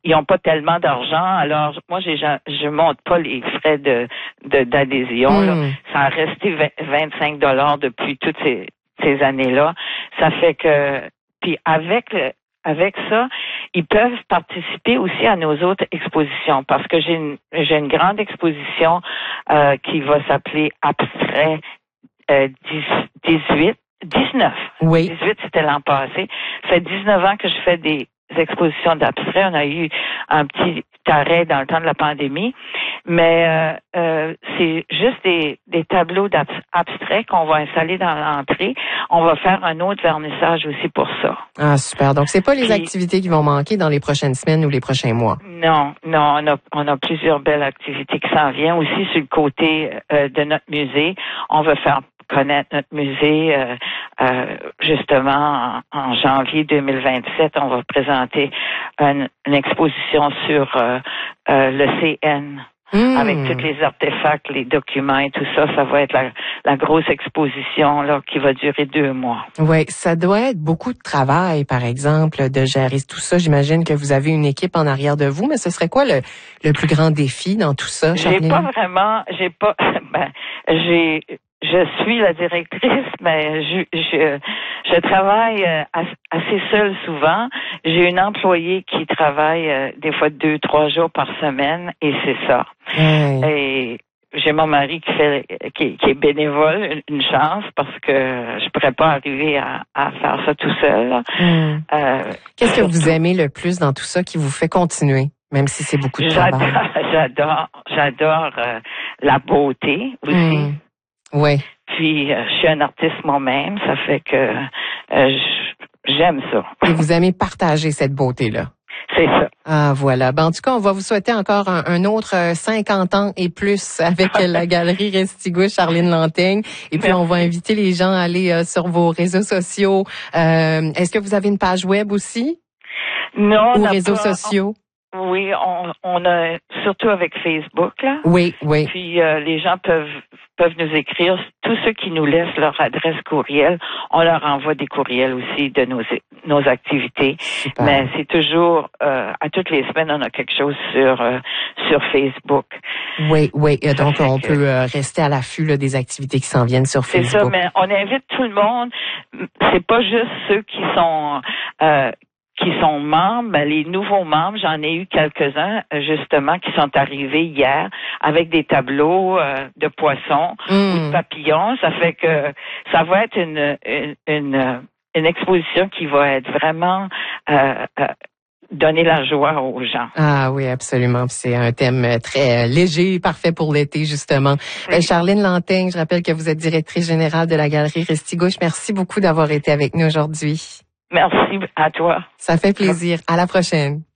ils n'ont pas tellement d'argent. Alors, moi, je monte pas les frais d'adhésion. Là. Ça a resté 25 $ depuis toutes ces années-là. Ça fait que, puis avec ça, ils peuvent participer aussi à nos autres expositions parce que j'ai une grande exposition qui va s'appeler Abstrait 19. Oui. 18, c'était l'an passé. Ça fait 19 ans que je fais des expositions d'abstrait. On a eu un petit arrêt dans le temps de la pandémie, mais c'est juste des tableaux d'abstrait qu'on va installer dans l'entrée. On va faire un autre vernissage aussi pour ça. Ah, super. Donc, c'est pas les activités qui vont manquer dans les prochaines semaines ou les prochains mois. Non, on a plusieurs belles activités qui s'en viennent. Aussi, sur le côté de notre musée, on va faire connaître notre musée. Justement, en janvier 2027, on va présenter une exposition sur le CN. Avec tous les artefacts, les documents et tout ça, ça va être la grosse exposition là qui va durer 2 mois. Oui, ça doit être beaucoup de travail, par exemple, de gérer tout ça. J'imagine que vous avez une équipe en arrière de vous, mais ce serait quoi le plus grand défi dans tout ça, Charline? Je suis la directrice, mais je travaille assez seule souvent. J'ai une employée qui travaille des fois 2-3 jours par semaine et c'est ça. Et j'ai mon mari qui est bénévole, une chance parce que je pourrais pas arriver à faire ça tout seul. Qu'est-ce que vous aimez le plus dans tout ça qui vous fait continuer, même si c'est beaucoup de travail? J'adore la beauté aussi. Oui. Puis, je suis un artiste moi-même, ça fait que j'aime ça. Et vous aimez partager cette beauté-là. C'est ça. Ah, voilà. Ben, en tout cas, on va vous souhaiter encore un autre 50 ans et plus avec la Galerie Restigouche, Charline Lanteigne. Et puis, on va inviter les gens à aller sur vos réseaux sociaux. Est-ce que vous avez une page web aussi? Non. Ou réseaux sociaux? Oui, on a surtout avec Facebook là. Oui. Puis les gens peuvent nous écrire. Tous ceux qui nous laissent leur adresse courriel, on leur envoie des courriels aussi de nos activités. Super. Mais c'est toujours à toutes les semaines on a quelque chose sur Facebook. Oui. Et donc on peut rester à l'affût là, des activités qui s'en viennent sur Facebook. C'est ça, mais on invite tout le monde. C'est pas juste ceux qui sont membres, ben, les nouveaux membres, j'en ai eu quelques-uns, justement, qui sont arrivés hier avec des tableaux de poissons ou de papillons. Ça fait que ça va être une exposition qui va être vraiment donner la joie aux gens. Ah oui, absolument. C'est un thème très léger, parfait pour l'été, justement. Oui. Charline Lanteigne, je rappelle que vous êtes directrice générale de la Galerie Restigouche. Merci beaucoup d'avoir été avec nous aujourd'hui. Merci à toi. Ça fait plaisir. À la prochaine.